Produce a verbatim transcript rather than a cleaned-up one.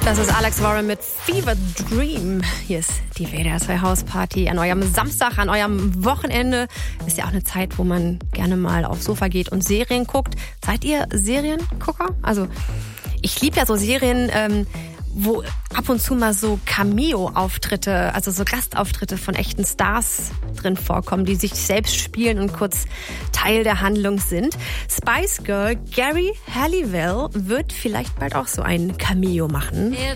Das ist Alex Warren mit Fever Dream. Hier ist die W D R zwei Hausparty an eurem Samstag, an eurem Wochenende. Ist ja auch eine Zeit, wo man gerne mal aufs Sofa geht und Serien guckt. Seid ihr Seriengucker? Also ich liebe ja so Serien, ähm, wo ab und zu mal so Cameo-Auftritte, also so Gastauftritte von echten Stars drin vorkommen, die sich selbst spielen und kurz Teil der Handlung sind. Spice Girl Gary Halliwell wird vielleicht bald auch so ein Cameo machen.